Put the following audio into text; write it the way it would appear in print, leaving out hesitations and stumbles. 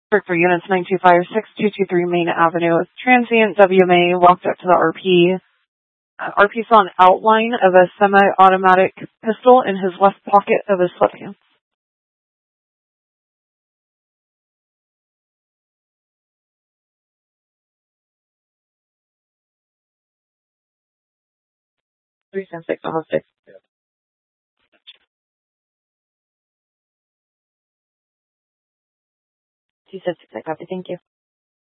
For units 925-6223 Main Avenue. Transient WMA walked up to the RP. RP saw an outline of a semi-automatic pistol in his left pocket of his sweatpants. Three, 6, almost 6. Yeah. 2 6, I copy. Thank you.